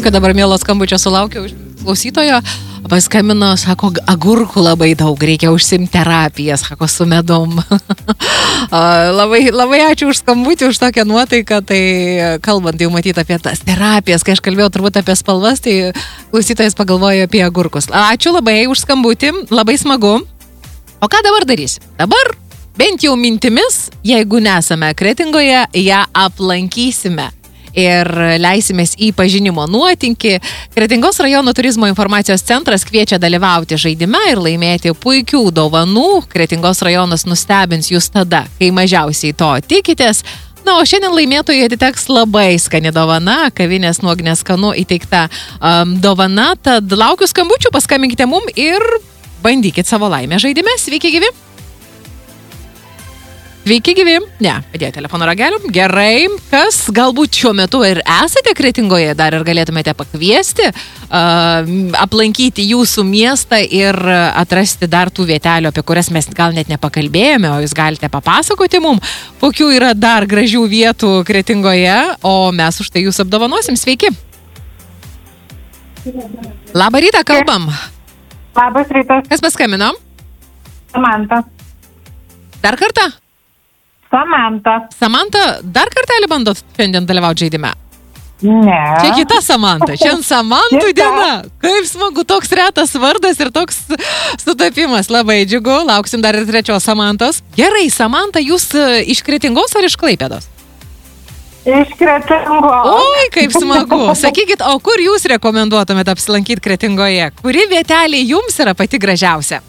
Tokio dabar mielo skambučio sulaukiau iš klausytojo. Paskambino, sako, agurkų labai daug, reikia užsimti terapiją, sako, su medum. Labai ačiū už skambutį, už tokią nuotaiką. Tai kalbant jau matyti apie tas terapijas, kai aš kalbėjau turbūt apie spalvas, tai klausytojas pagalvojo apie agurkus. Ačiū labai už skambutį, labai smagu. O ką dabar darys? Dabar bent jau mintimis, jeigu nesame Kretingoje, ją aplankysime. Ir leisimės į pažinimo nuotinkį. Kretingos rajono turizmo informacijos centras kviečia dalyvauti žaidime ir laimėti puikių dovanų. Kretingos rajonas nustebins jūs tada, kai mažiausiai to tikitės. Na, o šiandien laimėtojai atiteks labai skani dovana, kavinės Nuognės skanu įteikta dovana. Tad laukiu skambučių, paskambinkite mum ir bandykit savo laimę žaidime. Sveiki gyvi! Sveiki gyvi. Ne, padėjo telefono ragelių. Gerai. Kas galbūt šiuo metu ir esate Kretingoje dar ir galėtumėte pakviesti, aplankyti jūsų miestą ir atrasti dar tų vietelių, apie kurias mes gal net nepakalbėjome, o jūs galite papasakoti mum, kokių yra dar gražių vietų Kretingoje, o mes už tai jūs apdovanosim. Sveiki. Labą rytą, kalbam. Labas rytas. Kas paskambino? Samanta. Dar kartą? Samanta, dar kartelį bandot šiandien dalyvauti žaidime? Ne. Čia kita Samanta, šiandien Samantų diena. Kaip smagu, toks retas vardas ir toks sutapimas. Labai džiugu, lauksim dar ir trečios Samantos. Gerai, Samanta, jūs iš Kretingos ar iš Klaipėdos? Iš Kretingos. Oi, kaip smagu. Sakykit, o kur jūs rekomenduotumėte apsilankyti Kretingoje? Kuri vietelė jums yra pati gražiausia?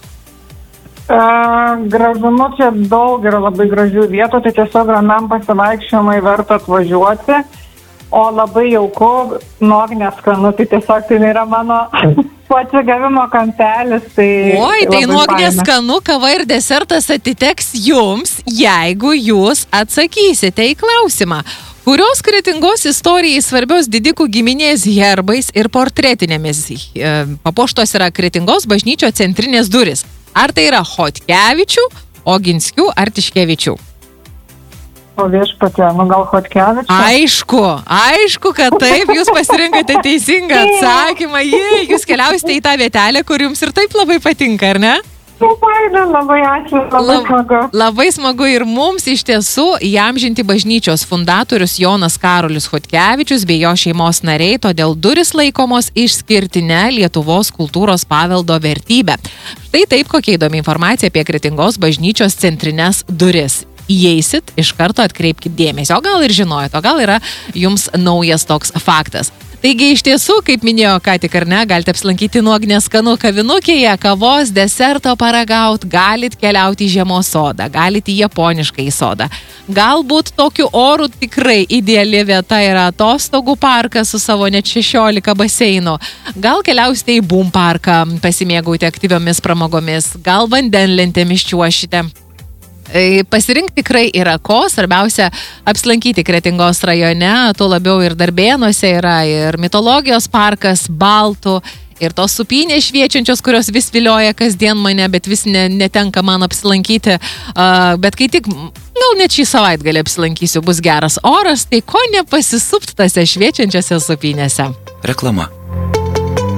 Gražumu čia daug yra labai gražių vietų, tai tiesiog ramiam pasivaikščiojimui verta atvažiuoti, o labai jauku, Nuognės skanu, tai tiesiog tai yra mano atsigavimo kampelis. Oi, tai Nuognės skanu, kava ir desertas atiteks jums, jeigu jūs atsakysite į klausimą. Kurios Kretingos istorijai svarbios didikų giminės herbais ir portretinėmis papuoštos yra Kretingos bažnyčio centrinės duris? Ar tai yra Chodkevičių, Oginskių ar Tiškevičių? O viešpatie, gal Chodkevičių? Aišku, kad taip, jūs pasirinkate teisingą atsakymą. Jūs keliausite į tą vietelę, kur jums ir taip labai patinka, ar ne? Labai ačiū, labai smagu. Labai smagu ir mums iš tiesų įamžinti bažnyčios fundatorius Jonas Karolis Chodkevičius bei jo šeimos nariai, todėl duris laikomos išskirtinė Lietuvos kultūros paveldo vertybė. Štai taip kokia įdomi informacija apie Kretingos bažnyčios centrinės duris. Įeisit, iš karto atkreipkite dėmesį, o gal ir žinojot, o gal yra jums naujas toks faktas. Taigi iš tiesų, kaip minėjo ką tik ar ne, galite apsilankyti Nuognės skanu kavinukėje, kavos, deserto paragaut, galit keliauti į žiemos sodą, galit į japonišką sodą. Galbūt tokiu oru tikrai ideali vieta yra atostogų parkas su savo net 16 baseinų. Gal keliausite į Boom parką, pasimėgauti aktyviomis pramogomis, gal vandenlentėmis čiuošite. Pasirinkti tikrai yra ko, svarbiausia apsilankyti Kretingos rajone, tuo labiau ir Darbėnuose yra ir mitologijos parkas, Baltų, ir tos supynės šviečiančios, kurios vis vilioja kasdien mane, bet vis netenka man apsilankyti, bet kai tik, gal net šį savaitgalį apsilankysiu, bus geras oras, tai ko nepasisupt tose šviečiančiose supynėse. Reklama.